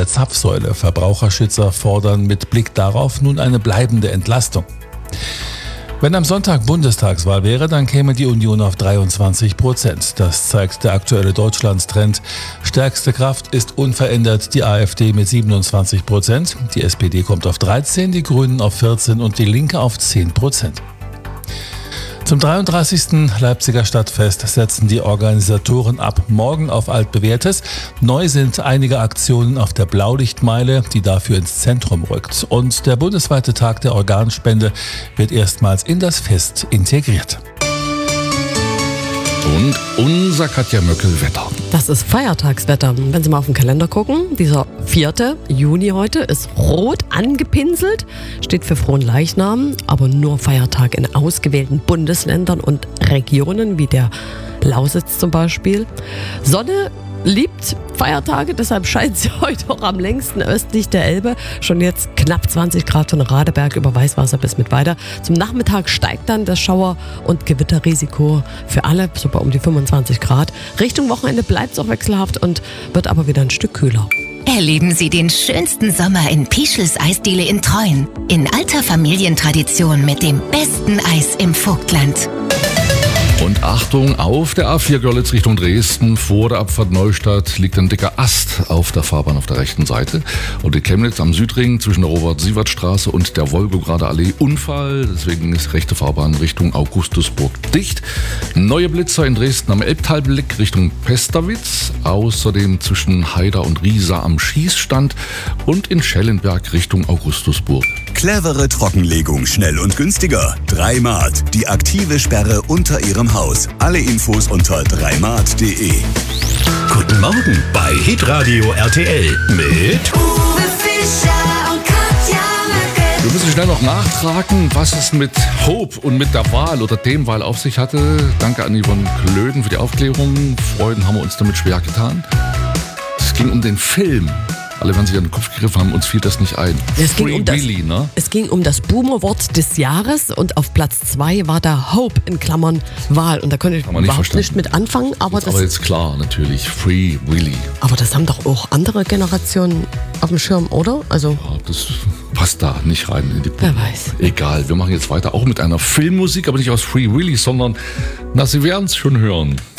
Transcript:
der Zapfsäule. Verbraucherschützer fordern mit Blick darauf nun eine bleibende Entlastung. Wenn am Sonntag Bundestagswahl wäre, dann käme die Union auf 23%. Das zeigt der aktuelle Deutschlandstrend. Stärkste Kraft ist unverändert die AfD mit 27%. Die SPD kommt auf 13%, die Grünen auf 14% und die Linke auf 10%. Zum 33. Leipziger Stadtfest setzen die Organisatoren ab morgen auf altbewährtes. Neu sind einige Aktionen auf der Blaulichtmeile, die dafür ins Zentrum rückt. Und der bundesweite Tag der Organspende wird erstmals in das Fest integriert. Und unser Katja Möckel-Wetter. Das ist Feiertagswetter. Wenn Sie mal auf den Kalender gucken, dieser 4. Juni heute ist rot angepinselt, steht für Frohen Leichnam, aber nur Feiertag in ausgewählten Bundesländern und Regionen, wie der Lausitz zum Beispiel. Sonne liebt Feiertage, deshalb scheint sie heute auch am längsten östlich der Elbe. Schon jetzt knapp 20 Grad von Radeberg über Weißwasser bis mit weiter. Zum Nachmittag steigt dann das Schauer- und Gewitterrisiko für alle, so bei um die 25 Grad. Richtung Wochenende bleibt es auch wechselhaft und wird aber wieder ein Stück kühler. Erleben Sie den schönsten Sommer in Pischels Eisdiele in Treuen. In alter Familientradition mit dem besten Eis im Vogtland. Und Achtung, auf der A4 Görlitz Richtung Dresden, vor der Abfahrt Neustadt, liegt ein dicker Ast auf der Fahrbahn auf der rechten Seite. Und in Chemnitz am Südring zwischen der Robert-Siewert-Straße und der Wolgograder Allee Unfall. Deswegen ist rechte Fahrbahn Richtung Augustusburg dicht. Neue Blitzer in Dresden am Elbtalblick Richtung Pesterwitz. Außerdem zwischen Haider und Riesa am Schießstand. Und in Schellenberg Richtung Augustusburg. Clevere Trockenlegung, schnell und günstiger. 3Mart, die aktive Sperre unter Ihrem Haus. Alle Infos unter 3mart.de. Guten Morgen bei Hitradio RTL mit Uwe Fischer und Katja Möckel. Wir müssen schnell noch nachtragen, was es mit Hope und mit der Wahl oder dem Wahl auf sich hatte. Danke an Yvonne Klöden für die Aufklärung. Freuden haben wir uns damit schwer getan. Es ging um den Film. Alle werden sich an den Kopf gegriffen haben, uns fiel das nicht ein. Es ging um das Boomer-Wort des Jahres und auf Platz 2 war da Hope in Klammern Wahl. Und da konnte ich überhaupt nicht mit anfangen. Aber jetzt klar, natürlich, Free Willy. Aber das haben doch auch andere Generationen auf dem Schirm, oder? Also ja, das passt da nicht rein in die Boomer. Wer weiß. Egal, wir machen jetzt weiter, auch mit einer Filmmusik, aber nicht aus Free Willy, sondern, na, Sie werden es schon hören.